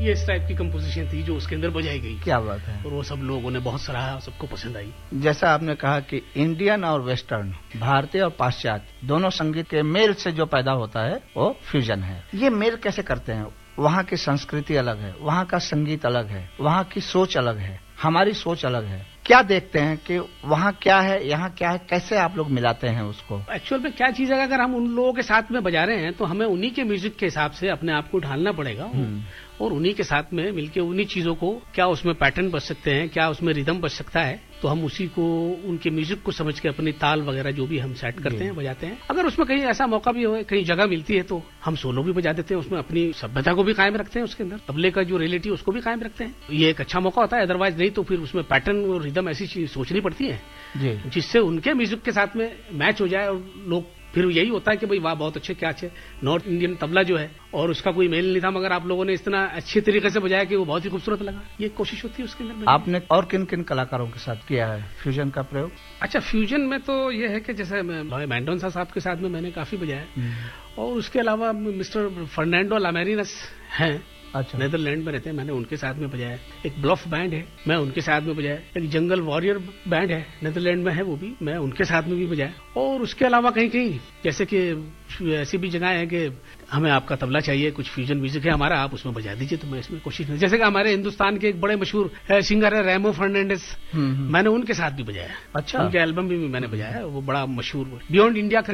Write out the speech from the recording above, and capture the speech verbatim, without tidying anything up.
ये इस टाइप की कंपोजिशन थी जो उसके अंदर बजाई गई। क्या बात है। और वो सब लोगों ने बहुत सराहा, सबको पसंद आई। जैसा आपने कहा कि इंडियन और वेस्टर्न, भारतीय और पाश्चात्य दोनों संगीत के मेल से जो पैदा होता है वो फ्यूजन है। ये मेल कैसे करते हैं? वहाँ की संस्कृति अलग है, वहाँ का संगीत अलग है, वहाँ की सोच अलग है, हमारी सोच अलग है। क्या देखते हैं कि वहाँ क्या है, यहाँ क्या है, कैसे आप लोग मिलाते हैं उसको? एक्चुअल में क्या चीज है, अगर हम उन लोगों के साथ में बजा रहे हैं तो हमें उन्हीं के म्यूजिक के हिसाब से अपने आप को ढालना पड़ेगा और उन्हीं के साथ में मिलके उन्हीं चीजों को, क्या उसमें पैटर्न बच सकते हैं, क्या उसमें रिदम बच सकता है, तो हम उसी को, उनके म्यूजिक को समझ के अपनी ताल वगैरह जो भी हम सेट करते हैं, बजाते हैं। अगर उसमें कहीं ऐसा मौका भी हो, कहीं जगह मिलती है तो हम सोलो भी बजा देते हैं, उसमें अपनी सभ्यता को भी कायम रखते हैं, उसके अंदर तबले का जो रियलिटी उसको भी कायम रखते हैं। ये एक अच्छा मौका होता है। अदरवाइज नहीं तो फिर उसमें पैटर्न और रिदम ऐसी चीज सोचनी पड़ती है जिससे उनके म्यूजिक के साथ में मैच हो जाए और लोग, फिर यही होता है कि भाई वाह बहुत अच्छे, क्या अच्छे नॉर्थ इंडियन तबला जो है और उसका कोई मेल नहीं था, मगर आप लोगों ने इतना अच्छे तरीके से बजाया कि वो बहुत ही खूबसूरत लगा। ये कोशिश होती है उसके अंदर। आपने और किन किन कलाकारों के साथ किया है फ्यूजन का प्रयोग? अच्छा, फ्यूजन में तो ये है कि जैसे मेंडोन्सा साहब के साथ में मैंने काफी बजाया और उसके अलावा मिस्टर फर्नांडो लामेरिनस हैं, अच्छा, नेदरलैंड में रहते हैं, मैंने उनके साथ में बजाया। एक ब्लॉफ बैंड है, मैं उनके साथ में बजाया। एक जंगल वॉरियर बैंड है, नेदरलैंड में है, वो भी मैं उनके साथ में भी बजाया। और उसके अलावा कहीं कहीं जैसे कि ऐसी भी जगह है कि हमें आपका तबला चाहिए, कुछ फ्यूजन म्यूजिक है हमारा, आप उसमें बजा दीजिए, तो मैं इसमें कोशिश नहीं। जैसे कि हमारे हिंदुस्तान के एक बड़े मशहूर सिंगर है रैमो फर्नांडिस, मैंने उनके साथ भी बजाया। अच्छा, उनके एल्बम भी मैंने बजाया, वो बड़ा मशहूर बियॉन्ड इंडिया